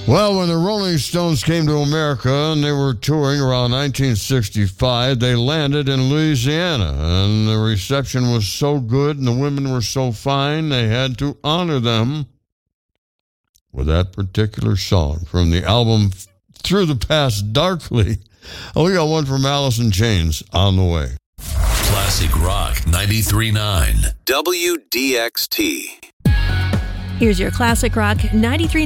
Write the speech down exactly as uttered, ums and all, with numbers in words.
Well, when the Rolling Stones came to America and they were touring around nineteen sixty-five, they landed in Louisiana, and the reception was so good and the women were so fine, they had to honor them with that particular song from the album Through the Past Darkly. Oh, we got one from Alice in Chains on the way. Classic Rock ninety-three point nine W D X T. Here's your Classic Rock ninety-three